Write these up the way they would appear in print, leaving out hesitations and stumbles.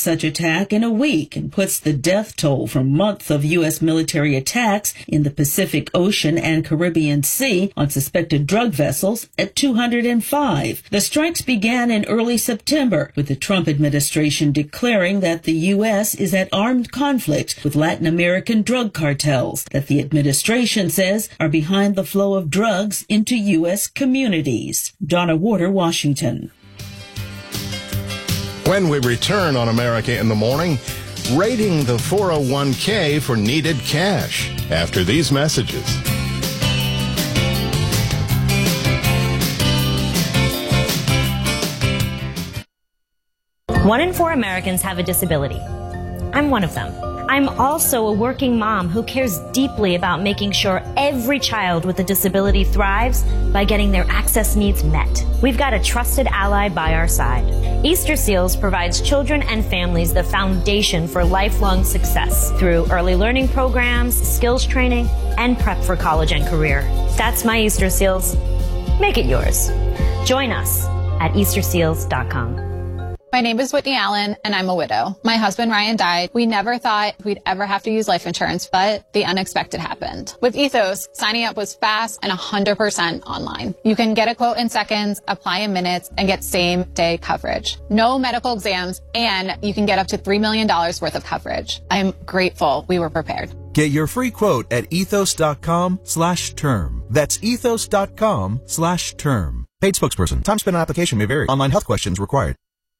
such attack in a week and puts the death toll from months of U.S. military attacks in the Pacific Ocean and Caribbean Sea on suspected drug vessels at 205. The strikes began in early September, with the Trump administration declaring that the U.S. is at armed conflict with Latin American drug cartels that the administration says are behind the flow of drugs into U.S. communities. Donna Warder, Washington. When we return on America in the Morning, raiding the 401k for needed cash after these messages. One in 4 Americans have a disability. I'm one of them. I'm also a working mom who cares deeply about making sure every child with a disability thrives by getting their access needs met. We've got a trusted ally by our side. Easter Seals provides children and families the foundation for lifelong success through early learning programs, skills training, and prep for college and career. That's my Easter Seals. Make it yours. Join us at EasterSeals.com. My name is Whitney Allen, and I'm a widow. My husband, Ryan, died. We never thought we'd ever have to use life insurance, but the unexpected happened. With Ethos, signing up was fast and 100% online. You can get a quote in seconds, apply in minutes, and get same-day coverage. No medical exams, and you can get up to $3 million worth of coverage. I'm grateful we were prepared. Get your free quote at ethos.com/term. That's ethos.com/term. Paid spokesperson. Time spent on application may vary. Online health questions required.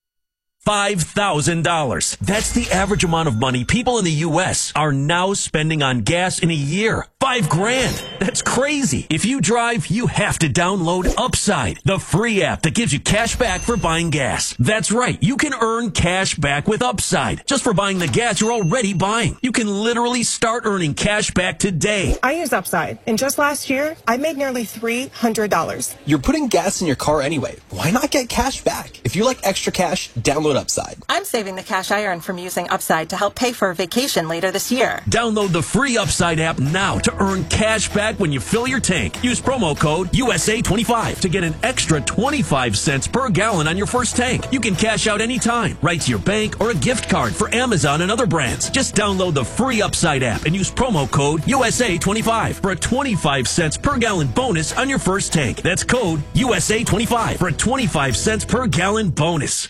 $5,000. That's the average amount of money people in the U.S. are now spending on gas in a year. $5,000. That's crazy. If you drive, you have to download Upside, the free app that gives you cash back for buying gas. That's right. You can earn cash back with Upside just for buying the gas you're already buying. You can literally start earning cash back today. I use Upside, and just last year, I made nearly $300. You're putting gas in your car anyway. Why not get cash back? If you like extra cash, download Upside. I'm saving the cash I earn from using Upside to help pay for a vacation later this year. Download the free Upside app now to earn cash back when you fill your tank. Use promo code USA25 to get an extra 25 cents per gallon on your first tank. You can cash out anytime, right to your bank or a gift card for Amazon and other brands. Just download the free Upside app and use promo code USA25 for a 25 cents per gallon bonus on your first tank. That's code USA25 for a 25 cents per gallon bonus.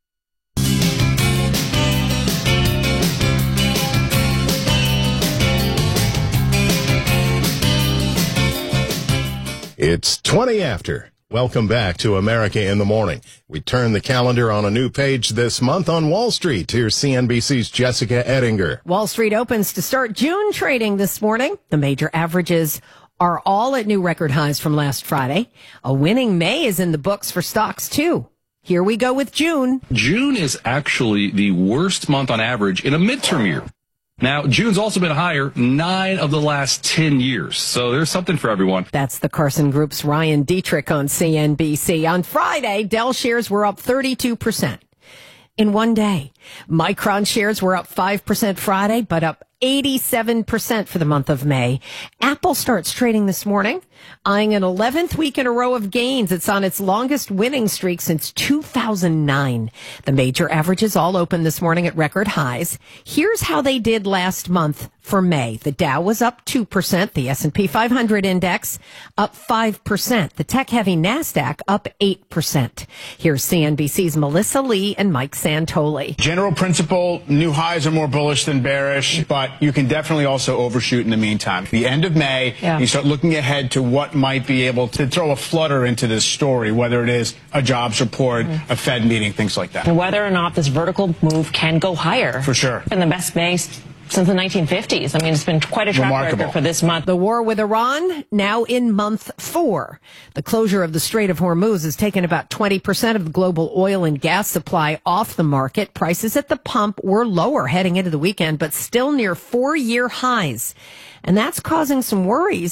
It's 20 after. Welcome back to America in the Morning. We turn the calendar on a new page this month on Wall Street. Here's CNBC's Jessica Ettinger. Wall Street opens to start June trading this morning. The major averages are all at new record highs from last Friday. A winning May is in the books for stocks, too. Here we go with June. June is actually the worst month on average in a midterm year. Now, June's also been higher 9 of the last 10 years, so there's something for everyone. That's the Carson Group's Ryan Dietrich on CNBC. On Friday, Dell shares were up 32% in one day. Micron shares were up 5% Friday, but up 87% for the month of May. Apple starts trading this morning, eyeing an 11th week in a row of gains. It's on its longest winning streak since 2009. The major averages all open this morning at record highs. Here's how they did last month for May. The Dow was up 2%. The S&P 500 index up 5%. The tech-heavy NASDAQ up 8%. Here's CNBC's Melissa Lee and Mike Santoli. General principle, new highs are more bullish than bearish, but you can definitely also overshoot in the meantime. The end of May, you start looking ahead to what might be able to throw a flutter into this story, whether it is a jobs report, a Fed meeting, things like that. And whether or not this vertical move can go higher. For sure. And the best May since the 1950s. I mean, it's been quite a track record for this month. The war with Iran now in month 4. The closure of the Strait of Hormuz has taken about 20% of the global oil and gas supply off the market. Prices at the pump were lower heading into the weekend, but still near 4-year highs. And that's causing some worries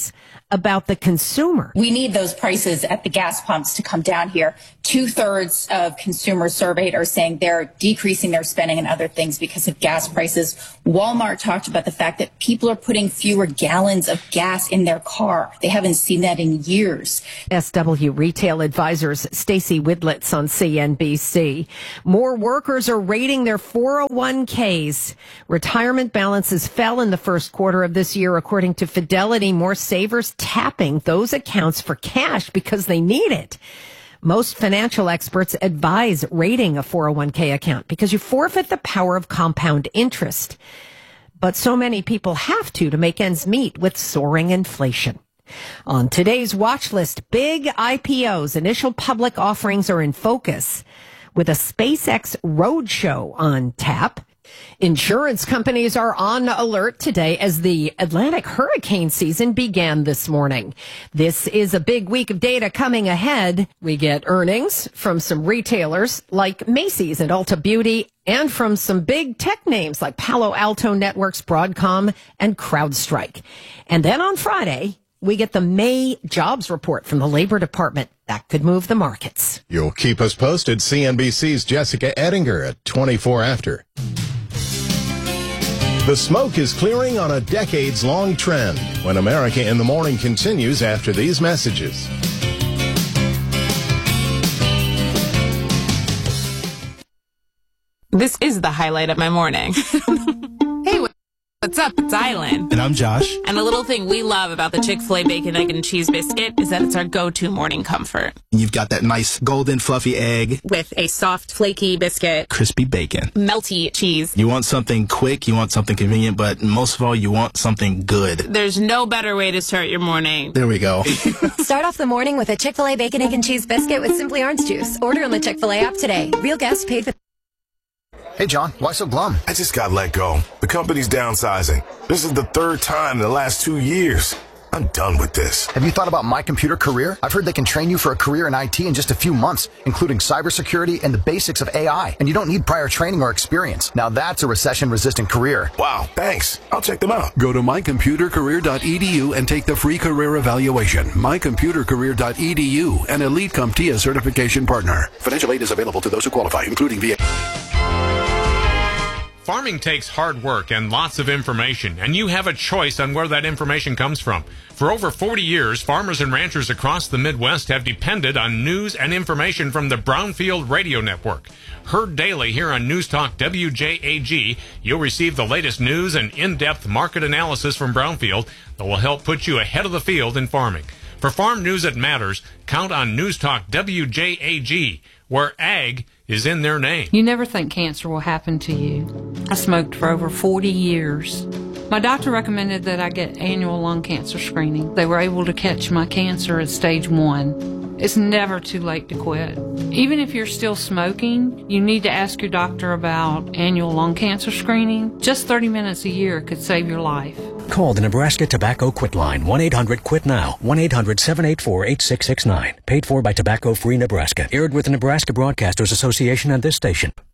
about the consumer. We need those prices at the gas pumps to come down here. 2/3 of consumers surveyed are saying they're decreasing their spending and other things because of gas prices. Walmart talked about the fact that people are putting fewer gallons of gas in their car. They haven't seen that in years. SW Retail Advisors Stacy Widlitz on CNBC. More workers are raiding their 401ks. Retirement balances fell in the first quarter of this year, according to Fidelity. More savers tapping those accounts for cash because they need it. Most financial experts advise raiding a 401k account because you forfeit the power of compound interest. But so many people have to make ends meet with soaring inflation. On today's watch list, big IPOs, initial public offerings are in focus with a SpaceX roadshow on tap. Insurance companies are on alert today as the Atlantic hurricane season began this morning. This is a big week of data coming ahead. We get earnings from some retailers like Macy's and Ulta Beauty and from some big tech names like Palo Alto Networks, Broadcom, and CrowdStrike. And then on Friday, we get the May jobs report from the Labor Department. That could move the markets. You'll keep us posted. CNBC's Jessica Ettinger at 24 after. The smoke is clearing on a decades-long trend when America in the Morning continues after these messages. This is the highlight of my morning. Hey, what's up? It's Island. And I'm Josh. And the little thing we love about the Chick-fil-A bacon, egg, and cheese biscuit is that it's our go-to morning comfort. You've got that nice golden fluffy egg with a soft, flaky biscuit, crispy bacon, melty cheese. You want something quick, you want something convenient, but most of all, you want something good. There's no better way to start your morning. There we go. Start off the morning with a Chick-fil-A bacon, egg, and cheese biscuit with Simply Orange Juice. Order on the Chick-fil-A app today. Real guests paid for... Hey, John, why so glum? I just got let go. The company's downsizing. This is the third time in the last 2 years. I'm done with this. Have you thought about My Computer Career? I've heard they can train you for a career in IT in just a few months, including cybersecurity and the basics of AI. And you don't need prior training or experience. Now that's a recession-resistant career. Wow, thanks. I'll check them out. Go to mycomputercareer.edu and take the free career evaluation. mycomputercareer.edu, an Elite CompTIA certification partner. Financial aid is available to those who qualify, including VA. Farming takes hard work and lots of information, and you have a choice on where that information comes from. For over 40 years, farmers and ranchers across the Midwest have depended on news and information from the Brownfield Radio Network. Heard daily here on News Talk WJAG, you'll receive the latest news and in-depth market analysis from Brownfield that will help put you ahead of the field in farming. For farm news that matters, count on News Talk WJAG, where ag is in their name. You never think cancer will happen to you. I smoked for over 40 years. My doctor recommended that I get annual lung cancer screening. They were able to catch my cancer at stage 1. It's never too late to quit. Even if you're still smoking, you need to ask your doctor about annual lung cancer screening. Just 30 minutes a year could save your life. Call the Nebraska Tobacco Quit Line, 1-800-QUIT-NOW, 1-800-784-8669. Paid for by Tobacco Free Nebraska. Aired with the Nebraska Broadcasters Association and this station.